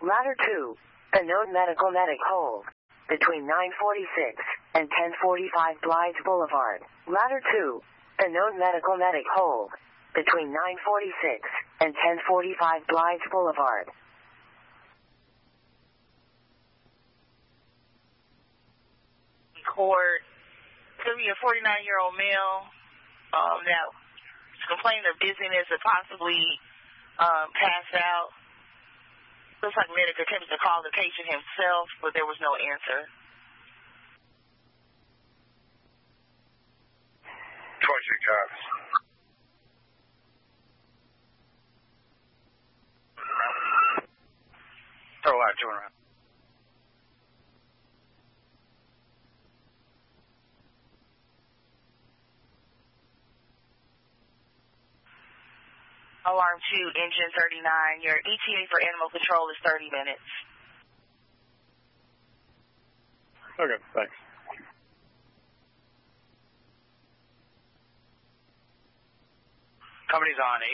Ladder 2. Unknown medical medic hold. Between 9:46 and 10:45 Blythe Boulevard. Ladder 2. Unknown medical medic hold. Between 9:46 and 10:45 Blythe Boulevard. Court. Could be a 49-year-old male that is complaining of dizziness and possibly passed out. Looks like medic attempted to call the patient himself, but there was no answer. Jobs. Throw out, turn around. Alarm 2, engine 39. Your ETA for animal control is 30 minutes. Okay, thanks. Company's on